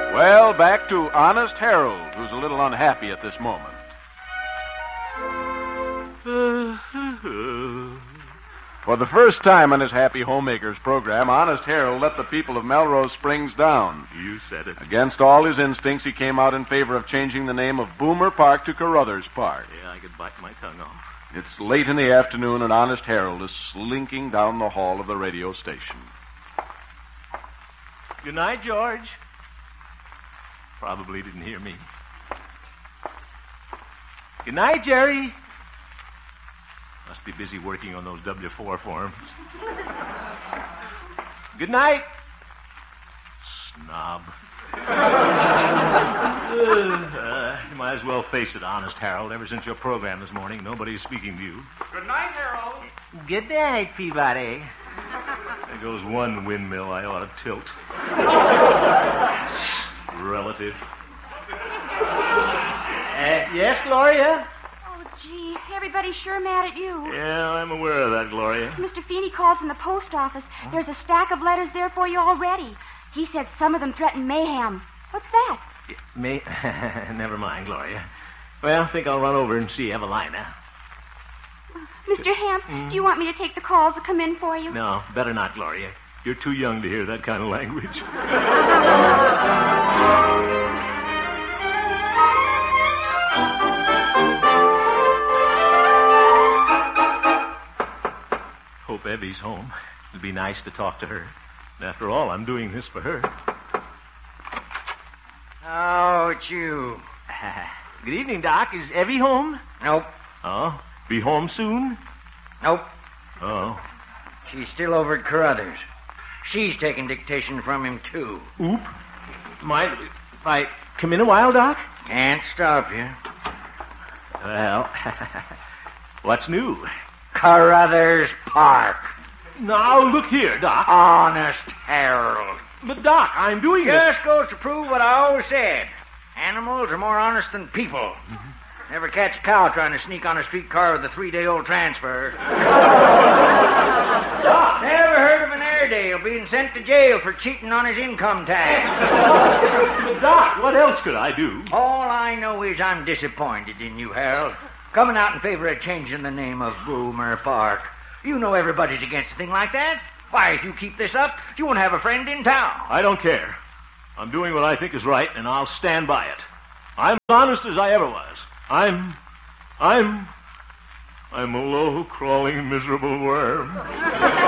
Well, back to Honest Harold, who's a little unhappy at this moment. For the first time on his Happy Homemakers program, Honest Harold let the people of Melrose Springs down. You said it. Against all his instincts, he came out in favor of changing the name of Boomer Park to Carruthers Park. Yeah, I could bite my tongue off. It's late in the afternoon, and Honest Harold is slinking down the hall of the radio station. Good night, George. Probably didn't hear me. Good night, Jerry. Must be busy working on those W-4 forms. Good night. Snob. You might as well face it, Honest Harold. Ever since your program this morning, nobody's speaking to you. Good night, Harold. Good night, Peabody. There goes one windmill I ought to tilt. Relative. Yes, Gloria? Oh, gee, everybody's sure mad at you. Yeah, I'm aware of that, Gloria. Mr. Feeney called from the post office. There's a stack of letters there for you already. He said some of them threaten mayhem. What's that? Never mind, Gloria. Well, I think I'll run over and see Evelina. Mr. Hemp, do you want me to take the calls that come in for you? No, better not, Gloria. You're too young to hear that kind of language. Hope Evie's home. It'd be nice to talk to her. And after all, I'm doing this for her. Oh, it's you. Good evening, Doc. Is Evie home? Nope. Oh, be home soon? Nope. Oh. She's still over at Carruthers. She's taking dictation from him, too. Oop. Mind if I come in a while, Doc? Can't stop you. Well, what's new? Carruthers Park. Now, look here, Doc. Honest Harold. But, Doc, I'm doing this. Just goes to prove what I always said. Animals are more honest than people. Mm-hmm. Never catch a cow trying to sneak on a streetcar with a 3-day-old transfer. Never heard of an Airedale being sent to jail for cheating on his income tax. But, Doc, what else could I do? All I know is I'm disappointed in you, Harold. Coming out in favor of changing the name of Boomer Park. You know everybody's against a thing like that. Why, if you keep this up, you won't have a friend in town. I don't care. I'm doing what I think is right, and I'll stand by it. I'm as honest as I ever was. I'm a low, crawling, miserable worm.